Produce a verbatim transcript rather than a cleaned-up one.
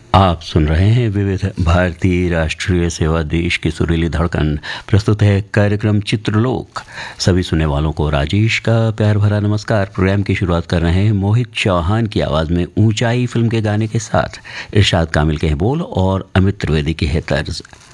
आप सुन रहे हैं विविध भारतीय राष्ट्रीय सेवा देश की सुरीली धड़कन। प्रस्तुत है कार्यक्रम चित्रलोक। सभी सुनने वालों को राजेश का प्यार भरा नमस्कार। प्रोग्राम की शुरुआत कर रहे हैं मोहित चौहान की आवाज़ में ऊंचाई फिल्म के गाने के साथ। इरशाद कामिल के हैं बोल और अमित त्रिवेदी की है तर्ज।